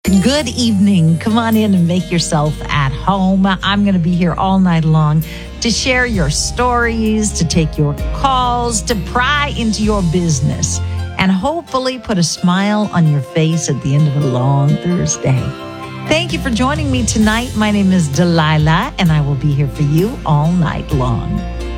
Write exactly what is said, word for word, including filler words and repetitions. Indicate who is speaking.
Speaker 1: Good evening. Come on in and make yourself at home. I'm going to be here all night long to share your stories, to take your calls, to pry into your business, and hopefully put a smile on your face at the end of a long Thursday. Thank you for joining me tonight. My name is Delilah, and I will be here for you all night long.